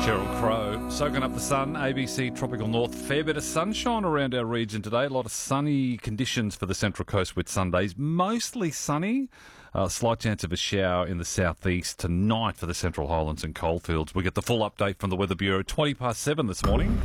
Sheryl Crow, soaking up the sun, ABC Tropical North. Fair bit of sunshine around our region today. A lot of sunny conditions for the Central Coast with Sundays. Mostly sunny. Slight chance of a shower in the southeast tonight for the Central Highlands and Coalfields. We get the full update from the Weather Bureau 7:20 this morning.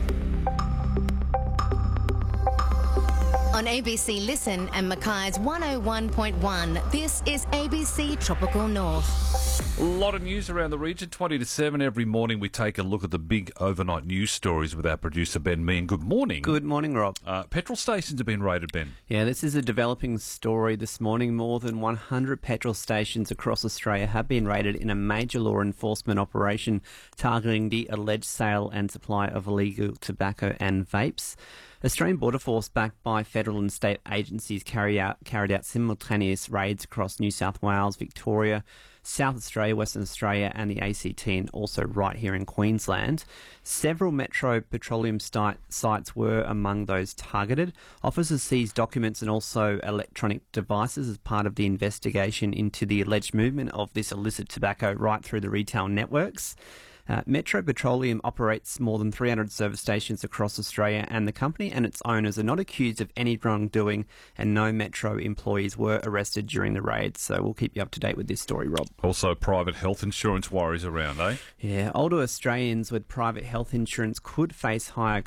On ABC Listen and Mackay's 101.1, this is ABC Tropical North. A lot of news around the region. 20 to 7 every morning we take a look at the big overnight news stories with our producer Ben Meehan. Good morning. Good morning, Rob. Petrol stations have been raided, Ben. Yeah, this is a developing story this morning. More than 100 petrol stations across Australia have been raided in a major law enforcement operation targeting the alleged sale and supply of illegal tobacco and vapes. Australian Border Force, backed by federal and state agencies, carried out simultaneous raids across New South Wales, Victoria, South Australia, Western Australia and the ACT, and also right here in Queensland. Several Metro Petroleum sites were among those targeted. Officers seized documents and also electronic devices as part of the investigation into the alleged movement of this illicit tobacco right through the retail networks. Metro Petroleum operates more than 300 service stations across Australia, and the company and its owners are not accused of any wrongdoing, and no Metro employees were arrested during the raid. So we'll keep you up to date with this story, Rob. Also, private health insurance worries around, eh? Yeah, older Australians with private health insurance could face higher